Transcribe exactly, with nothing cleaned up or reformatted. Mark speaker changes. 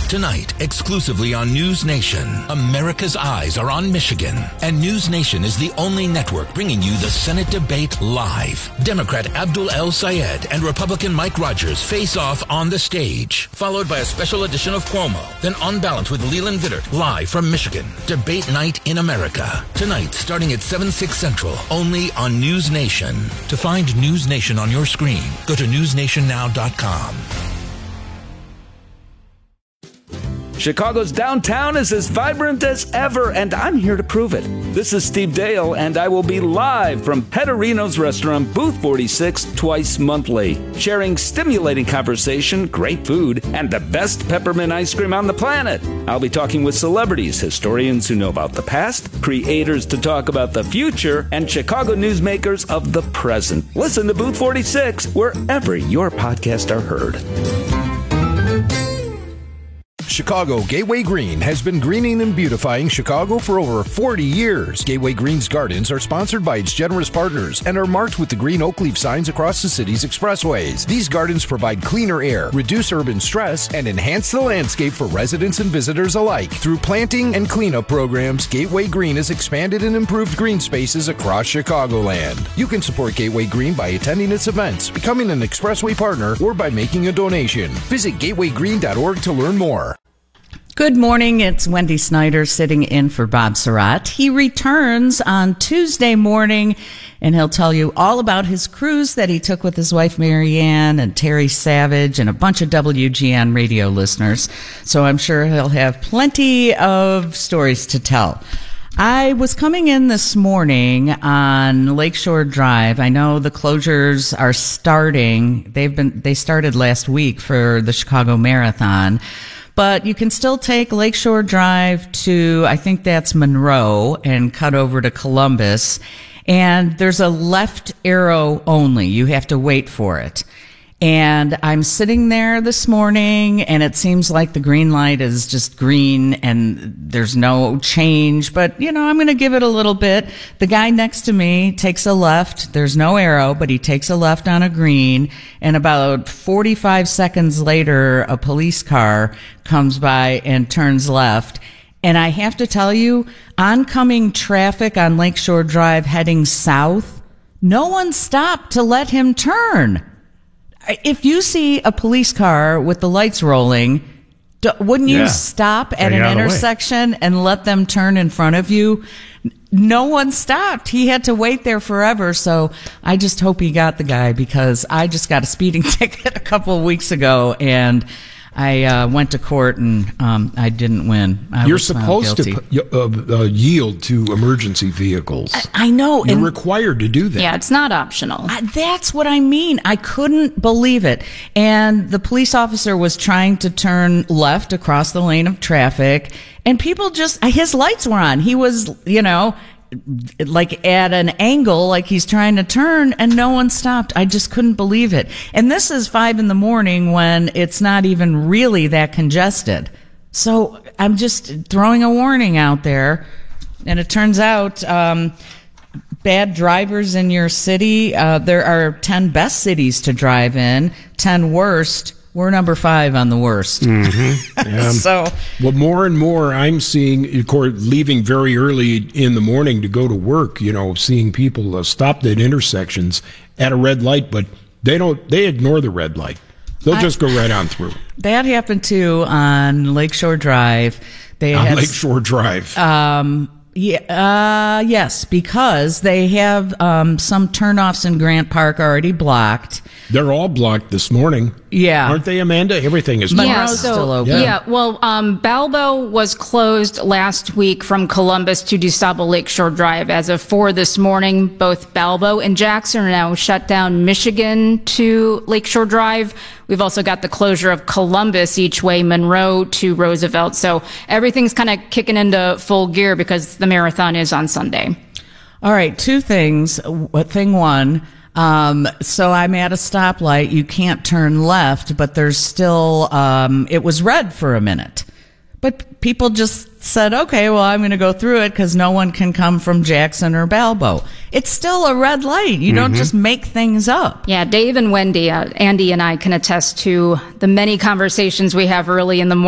Speaker 1: Tonight, exclusively on News Nation, America's eyes are on Michigan, and News Nation is the only network bringing you the Senate debate live. Democrat Abdul El Sayed and Republican Mike Rogers face off on the stage, followed by a special edition of Cuomo, then On Balance with Leland Vittert, live from Michigan. Debate Night in America. Tonight, starting at seven, six Central, only on News Nation. To find News Nation on your screen, go to news nation now dot com.
Speaker 2: Chicago's downtown is as vibrant as ever, and I'm here to prove it. This is Steve Dale, and I will be live from Petterino's restaurant, Booth forty-six, twice monthly, sharing stimulating conversation, great food, and the best peppermint ice cream on the planet. I'll be talking with celebrities, historians who know about the past, creators to talk about the future, and Chicago newsmakers of the present. Listen to Booth forty-six wherever your podcasts are heard.
Speaker 3: Chicago Gateway Green has been greening and beautifying Chicago for over forty years. Gateway Green's gardens are sponsored by its generous partners and are marked with the green oak leaf signs across the city's expressways. These gardens provide cleaner air, reduce urban stress, and enhance the landscape for residents and visitors alike. Through planting and cleanup programs, Gateway Green has expanded and improved green spaces across Chicagoland. You can support Gateway Green by attending its events, becoming an expressway partner, or by making a donation. Visit gateway green dot org to learn more.
Speaker 4: Good morning. It's Wendy Snyder sitting in for Bob Surratt. He returns on Tuesday morning, and he'll tell you all about his cruise that he took with his wife, Marianne, and Terry Savage, and a bunch of W G N radio listeners. So I'm sure he'll have plenty of stories to tell. I was coming in this morning on Lakeshore Drive. I know the closures are starting. They've been, they started last week for the Chicago Marathon. But you can still take Lakeshore Drive to, I think that's Monroe, and cut over to Columbus. And there's a left arrow only. You have to wait for it. And I'm sitting there this morning, and it seems like the green light is just green, and there's no change. But, you know, I'm going to give it a little bit. The guy next to me takes a left. There's no arrow, but he takes a left on a green. And about forty-five seconds later, a police car comes by and turns left. And I have to tell you, oncoming traffic on Lakeshore Drive heading south, no one stopped to let him turn. If you see a police car with the lights rolling, do, wouldn't you yeah. stop at an intersection and let them turn in front of you? No one stopped. He had to wait there forever. So I just hope he got the guy, because I just got a speeding ticket a couple of weeks ago, and I uh, went to court, and um, I didn't win. I
Speaker 5: You're
Speaker 4: was
Speaker 5: supposed to uh, uh, yield to emergency vehicles.
Speaker 4: I, I know.
Speaker 5: You're
Speaker 4: and
Speaker 5: required to do that.
Speaker 6: Yeah, it's not optional.
Speaker 4: I, that's what I mean. I couldn't believe it. And the police officer was trying to turn left across the lane of traffic, and people just, his lights were on. He was, you know, like at an angle, like he's trying to turn, and no one stopped. I just couldn't believe it. And this is five in the morning when it's not even really that congested. So I'm just throwing a warning out there. And it turns out, um, bad drivers in your city, uh, there are ten best cities to drive in, ten worst. We're number five on the worst.
Speaker 5: Mm-hmm. Yeah.
Speaker 4: So,
Speaker 5: well, more and more I'm seeing, of course, leaving very early in the morning to go to work, you know, seeing people uh, stopped at intersections at a red light, but they don't, they ignore the red light. They'll I, just go right on through.
Speaker 4: That happened too on Lakeshore Drive. They
Speaker 5: on
Speaker 4: had,
Speaker 5: Lakeshore Drive.
Speaker 4: Um, yeah, uh, yes, because they have um, some turnoffs in Grant Park already blocked.
Speaker 5: They're all blocked this morning.
Speaker 4: Yeah.
Speaker 5: Aren't they, Amanda? Everything is blocked.
Speaker 6: Yeah,
Speaker 4: Monroe's
Speaker 6: so,
Speaker 4: still open.
Speaker 6: Yeah.
Speaker 5: Yeah,
Speaker 6: well, um, Balbo was closed last week from Columbus to DuSable Lakeshore Drive. As of four this morning, both Balbo and Jackson are now shut down. Michigan to Lakeshore Drive. We've also got the closure of Columbus each way, Monroe to Roosevelt. So everything's kind of kicking into full gear because the marathon is on Sunday.
Speaker 4: All right, two things. Thing one, um, so I'm at a stoplight. You can't turn left, but there's still, um, it was red for a minute. But people just said, okay, well, I'm going to go through it because no one can come from Jackson or Balbo. It's still a red light. You mm-hmm. don't just make things up.
Speaker 6: Yeah, Dave and Wendy, uh, Andy and I can attest to the many conversations we have early in the morning.